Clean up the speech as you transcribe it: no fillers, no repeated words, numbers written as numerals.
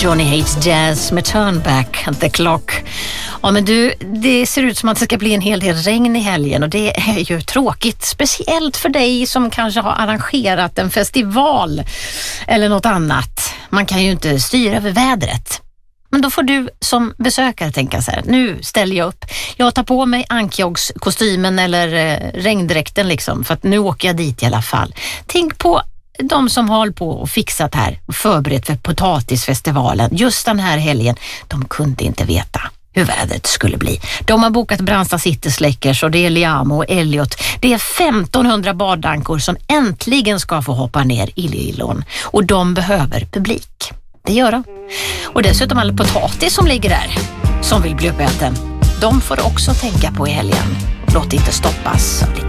Johnny Hates Jazz med Turn Back the Clock. Ja, men du, det ser ut som att det ska bli en hel del regn i helgen och det är ju tråkigt. Speciellt för dig som kanske har arrangerat en festival eller något annat. Man kan ju inte styra över vädret. Men då får du som besökare tänka så här, nu ställer jag upp. Jag tar på mig ankjoggskostymen eller regndräkten liksom, för att nu åker jag dit i alla fall. Tänk på de som håller på och fixat här och förberett för potatisfestivalen just den här helgen. De kunde inte veta hur vädret skulle bli. De har bokat Brandsta City Släckers och det är Liamo och Elliot. Det är 1500 badankor som äntligen ska få hoppa ner i Lillån. Och de behöver publik. Det gör de. Och dessutom alla potatis som ligger där som vill bli uppäten. De får också tänka på i helgen. Låt inte stoppas av lite